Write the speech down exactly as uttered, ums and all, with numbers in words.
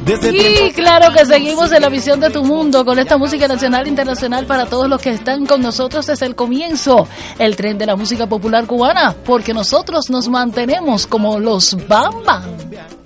Y claro que seguimos en la visión de tu mundo con esta música nacional e internacional para todos los que están con nosotros desde el comienzo. El tren de la música popular cubana, porque nosotros nos mantenemos como los Bam Bam.